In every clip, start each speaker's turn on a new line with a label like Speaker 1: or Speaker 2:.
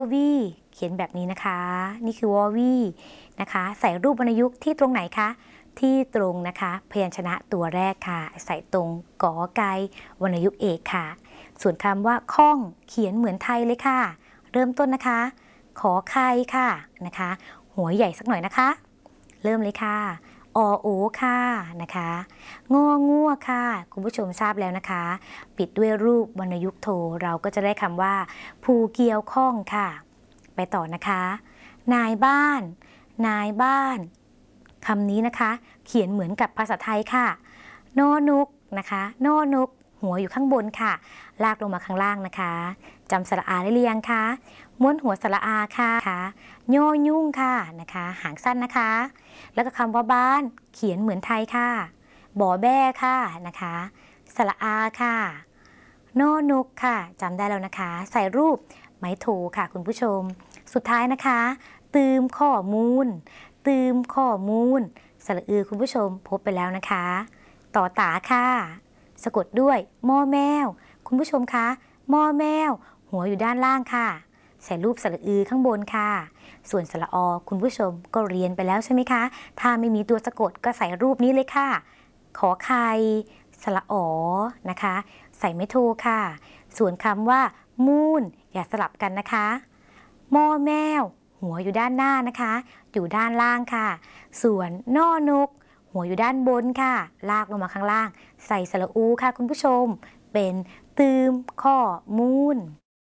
Speaker 1: วีเขียนแบบนี้นะคะนี่คือวอวีนะคะใส่รูปวรรณยุกต์ที่ตรงไหนคะที่ตรงนะคะพยัญชนะตัวแรกค่ะใส่ตรงกอไก่วรรณยุกต์เอกค่ะส่วนคำว่าข้องเขียนเหมือนไทยเลยค่ะเริ่มต้นนะคะขอไข่ค่ะนะคะหัวใหญ่สักหน่อยนะคะเริ่มเลยค่ะอโอค่ะนะคะงองัวค่ะคุณผู้ชมทราบแล้วนะคะปิดด้วยรูปวรรณยุกต์โทเราก็จะได้คำว่าผู้เกี่ยวข้องค่ะไปต่อนะคะนายบ้านนายบ้านคำนี้นะคะเขียนเหมือนกับภาษาไทยค่ะนอนุกนะคะนอนุกหัวอยู่ข้างบนค่ะลากลงมาข้างล่างนะคะจำสระอาได้หรือยังคะม้วนหัวสระอาค่ะย่อยุ่งค่ะนะคะหางสั้นนะคะแล้วก็คำว่าบ้านเขียนเหมือนไทยค่ะบอแบ้ค่ะนะคะสระอาค่ะนอนกค่ะจำได้แล้วนะคะใส่รูปไม้โทค่ะคุณผู้ชมสุดท้ายนะคะตืมข้อมูลตืมข้อมูลสระอือคุณผู้ชมพบไปแล้วนะคะต่อตาค่ะสะกดด้วยมอแมวคุณผู้ชมคะมอแมวหัวอยู่ด้านล่างค่ะใส่รูปสระอือข้างบนค่ะส่วนสระอคุณผู้ชมก็เรียนไปแล้วใช่ไหมคะถ้าไม่มีตัวสะกดก็ใส่รูปนี้เลยค่ะขอไข่สระอนะคะใส่ไม่โทค่ะส่วนคำว่ามูนอย่าสลับกันนะคะมอแมวหัวอยู่ด้านหน้านะคะอยู่ด้านล่างค่ะส่วนนอนกหัวอยู่ด้านบนค่ะลากลงมาข้างล่างใส่สระอูค่ะคุณผู้ชมเป็นตืมข้อมูล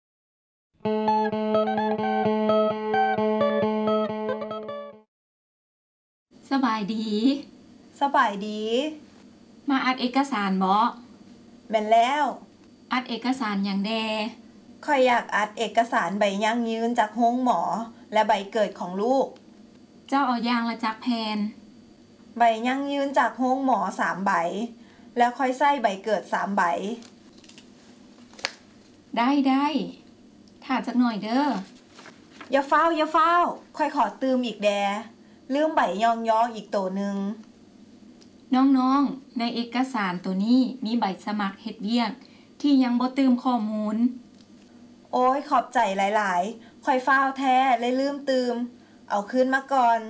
Speaker 2: สบายดี
Speaker 3: สบายดี
Speaker 2: มาอัดเอกสารบ่
Speaker 3: แม่นแล้ว
Speaker 2: อัดเอกสารอย่างแด
Speaker 3: ข้อยอยากอัดเอกสารใบยั่งยืนจากโรงหมอและใบเกิดของลูก
Speaker 2: เจ้าเอาอย่างละจักแผ่น
Speaker 3: ใบยั่งยืนจากโรงหมอ3ใบแล้วค่อยใส่ใบเกิด3ใบ
Speaker 2: ได้ถ้าจักหน่อยเด้อ
Speaker 3: อย่าเฝ้าค่อยขอตืมอีกแดลืมใบยองยออีกโตนึง
Speaker 2: น้องๆในเอกสารตัวนี้มีใบสมัครเฮ็ดเวียกที่ยังบ่ตืมข้อมูล
Speaker 3: โอ้ยขอบใจหลายๆค่อยเฝ้าแท้เลยลืมตืมเอาคืนมาก่อน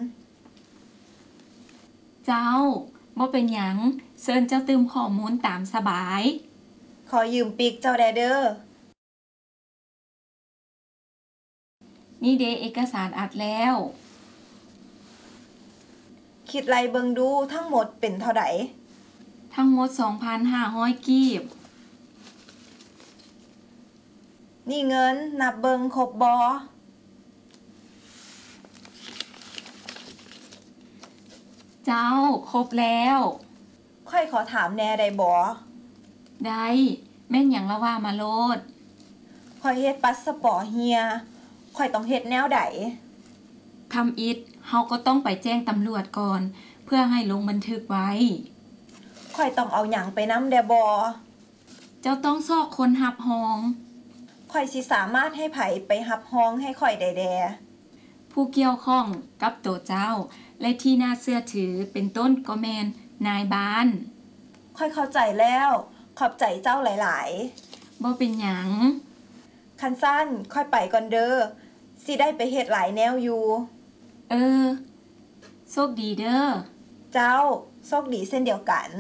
Speaker 2: เจ้าบ่เป็นหยังเชิญเจ้าตืมข้อมูลตามสบาย
Speaker 3: ขอยืมปิกเจ้าแดเด้อ
Speaker 2: นี่เดเอกสารอัดแล้ว
Speaker 3: คิดไรเบิงดูทั้งหมดเป็นเท่าใด
Speaker 2: ทั้งหมด 2,500 กีบ
Speaker 3: นี่เงินนับเบิงครบบ่
Speaker 2: เจ้าครบแล้ว
Speaker 3: ค่อยขอถามแน่ได้บ่
Speaker 2: ได้แม่นหยังละว่ามาโลด
Speaker 3: ค่อยเฮ็ดปัสสปอร์เฮียค่อยต้องเฮ็ดแนวใด
Speaker 2: ทำอิฐเฮาก็ต้องไปแจ้งตำรวจก่อนเพื่อให้ลงบันทึกไว้
Speaker 3: ค่อยต้องเอาหยังไปนำแด่บ่
Speaker 2: เจ้าต้องซอกคนรับรอง
Speaker 3: ค่อยสิสามารถให้ไผไปรับรองให้ค่อยได้แด่
Speaker 2: ผู้เกี่ยวข้องกับตัวเจ้าและที่น่าเชื่อถือเป็นต้นก็แม่นนายบ้าน
Speaker 3: ค่อยเข้าใจแล้วขอบใจเจ้าหลาย
Speaker 2: ๆบ่เป็นหยัง
Speaker 3: คันสั้นค่อยไปก่อนเด้อสิได้ไปเฮ็ดหลายแนวอยู่
Speaker 2: โชคดีเด้อ
Speaker 3: เจ้าโชคดีเช่นเดียวกัน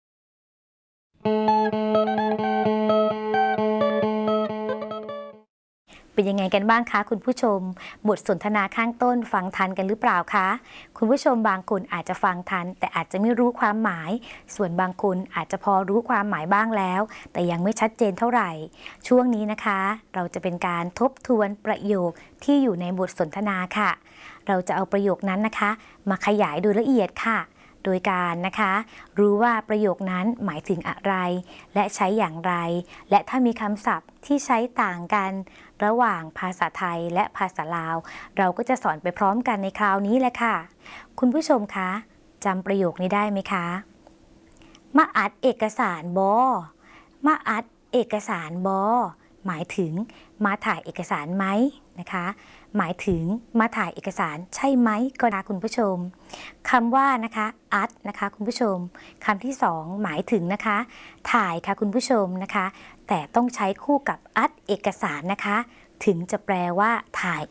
Speaker 1: เป็นยังไงกันบ้างคะคุณผู้ชมบทสนทนาข้างต้นฟังทันกันหรือเปล่าคะคุณผู้ชมบางคนอาจจะฟังทันแต่อาจจะไม่รู้ความหมายส่วนบางคนอาจจะพอรู้ความหมายบ้างแล้วแต่ยังไม่ชัดเจนเท่าไหร่ช่วงนี้นะคะเราจะเป็นการทบทวนประโยคที่อยู่ในบทสนทนาค่ะเราจะเอาประโยคนั้นนะคะมาขยายโดยละเอียดค่ะโดยการนะคะรู้ว่าประโยคนั้นหมายถึงอะไรและใช้อย่างไรและถ้ามีคำศัพท์ที่ใช้ต่างกันระหว่างภาษาไทยและภาษาลาวเราก็จะสอนไปพร้อมกันในคราวนี้แหละค่ะคุณผู้ชมคะจำประโยคนี้ได้ไหมคะมาอัดเอกสารบอมาอัดเอกสารบอหมายถึงมาถ่ายเอกสารไหมนะคะหมายถึงมาถ่ายเอกสารใช่ไหมก็นะคุณผู้ชมคำว่านะคะอัดนะคะคุณผู้ชมคำที่2หมายถึงนะคะถ่ายค่ะคุณผู้ชมนะคะแต่ต้องใช้คู่กับอัดเอกสารนะคะถึงจะแปลว่าถ่าย